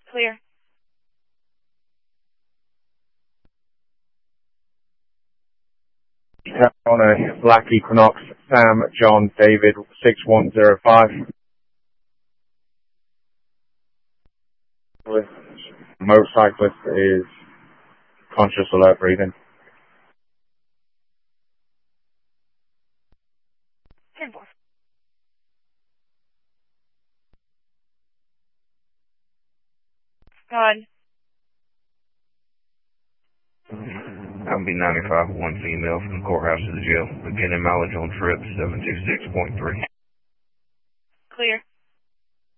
Clear. On a Black Equinox, Sam John David 6105. Motorcyclist is conscious, alert, breathing. 10-4. Go ahead. I'll be 95, one female from the courthouse to the jail. Beginning mileage on trip 726.3.